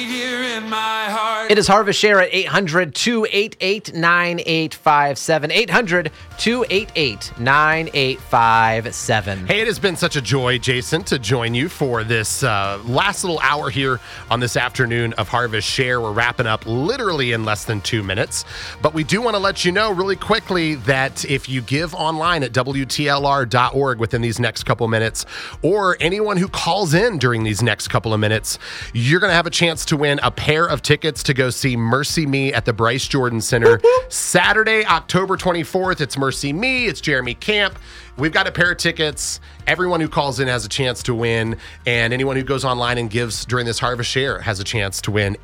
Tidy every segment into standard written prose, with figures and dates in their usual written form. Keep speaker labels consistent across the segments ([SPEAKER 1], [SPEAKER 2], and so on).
[SPEAKER 1] here in my heart.
[SPEAKER 2] It is Harvest Share at 800-288-9857. 800-288-9857.
[SPEAKER 3] Hey, it has been such a joy, Jason, to join you for this last little hour here on this afternoon of Harvest Share. We're wrapping up literally in less than 2 minutes. But we do want to let you know really quickly that if you give online at WTLR.org within these next couple minutes, or anyone who calls in during these next couple of minutes, you're going to have a chance to win a pair of tickets to go see Mercy Me at the Bryce Jordan Center Saturday, October 24th. It's Mercy Me. It's Jeremy Camp. We've got a pair of tickets. Everyone who calls in has a chance to win, and anyone who goes online and gives during this Harvest Share has a chance to win.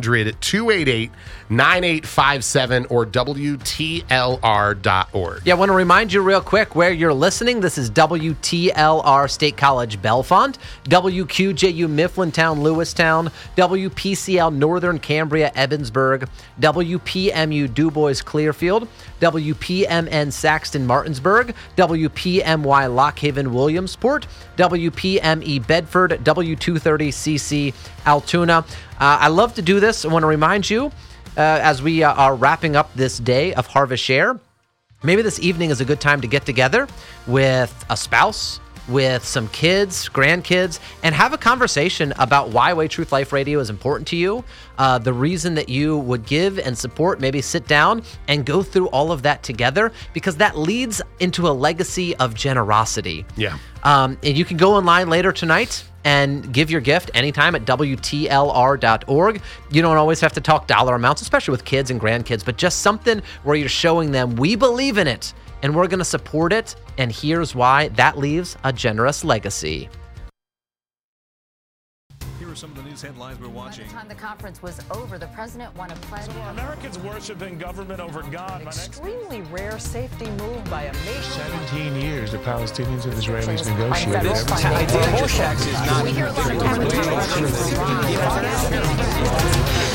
[SPEAKER 3] 800-288-9857 or WTLR.org.
[SPEAKER 2] Yeah, I want to remind you real quick where you're listening. This is WTLR State College Bellefonte, WQJU Mifflintown Lewistown, WPCL Northern Cambria Evansburg, WPMU DuBois Clearfield, WPMN Saxton Martinsburg, WPMY Lockhaven Williamsport, WPME Bedford, W230CC Altoona. I love to do this. I want to remind you, as we are wrapping up this day of Harvest Share, maybe this evening is a good time to get together with a spouse, with some kids, grandkids, and have a conversation about why Way Truth Life Radio is important to you, the reason that you would give and support. Maybe sit down and go through all of that together, because that leads into a legacy of generosity.
[SPEAKER 3] Yeah.
[SPEAKER 2] And you can go online later tonight and give your gift anytime at WTLR.org. You don't always have to talk dollar amounts, especially with kids and grandkids, but just something where you're showing them we believe in it and we're going to support it, and here's why. That leaves a generous legacy.
[SPEAKER 4] Here are some of the news headlines we're watching.
[SPEAKER 5] By the time the conference was over, the president won a pledge.
[SPEAKER 6] So are Americans worshiping government over God?
[SPEAKER 7] Extremely rare safety move by a nation.
[SPEAKER 8] 17 years the Palestinians and Israelis negotiated.
[SPEAKER 5] We hear a lot of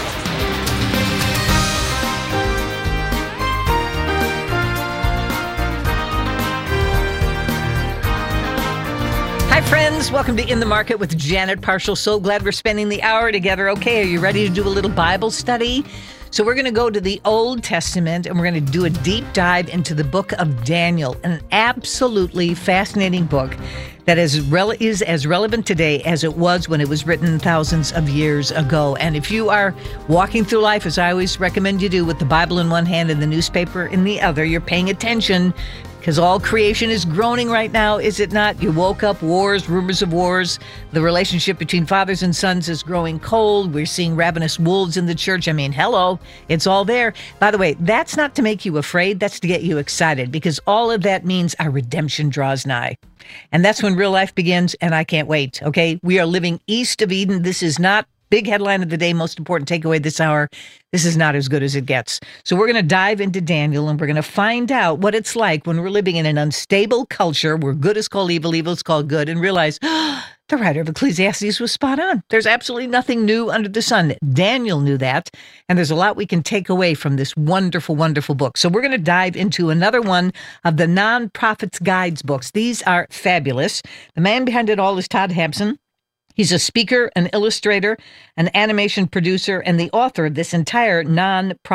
[SPEAKER 7] Hi, friends. Welcome to In the Market with Janet Parshall. So glad we're spending the hour together. Okay, are you ready to do a little Bible study? So we're going to go to the Old Testament, and we're going to do a deep dive into the book of Daniel, an absolutely fascinating book that is as relevant today as it was when it was written thousands of years ago. And if you are walking through life, as I always recommend you do, with the Bible in one hand and the newspaper in the other, you're paying attention, because all creation is groaning right now, is it not? You woke up, wars, rumors of wars. The relationship between fathers and sons is growing cold. We're seeing ravenous wolves in the church. I mean, hello, it's all there. By the way, that's not to make you afraid. That's to get you excited, because all of that means our redemption draws nigh. And that's when real life begins, and I can't wait, okay? We are living east of Eden. This is not big headline of the day, most important takeaway this hour. This is not as good as it gets. So we're going to dive into Daniel, and we're going to find out what it's like when we're living in an unstable culture where good is called evil, evil is called good, and realize the writer of Ecclesiastes was spot on. There's absolutely nothing new under the sun. Daniel knew that, and there's a lot we can take away from this wonderful, wonderful book. So we're going to dive into another one of the Non-Prophet's Guides books. These are fabulous. The man behind it all is Todd Hampson. He's a speaker, an illustrator, an animation producer, and the author of this entire non-profit